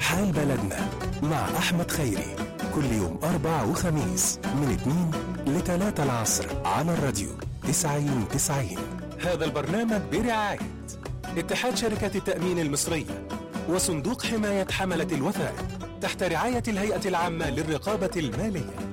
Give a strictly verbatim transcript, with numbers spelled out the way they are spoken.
حال بلدنا مع أحمد خيري، كل يوم أربع وخميس من اتنين لتلاتة العصر على الراديو تسعين تسعين. هذا البرنامج برعاية اتحاد شركات التأمين المصرية وصندوق حماية حملة الوثائق تحت رعاية الهيئة العامة للرقابة المالية.